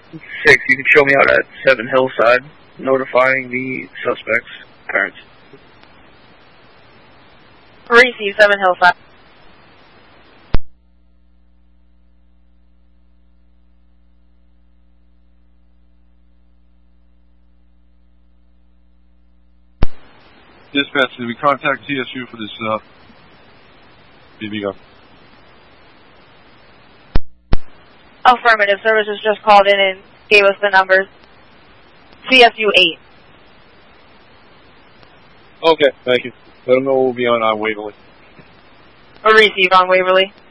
6, you can show me out at 7 Hillside, notifying the suspect's parents. Receive 7 Hillside. Dispatch, did we contact TSU for this BB gun? Affirmative. Services just called in and gave us the numbers. CSU 8. Okay, thank you. Let them know we'll be on Waverly. Receive on Waverly.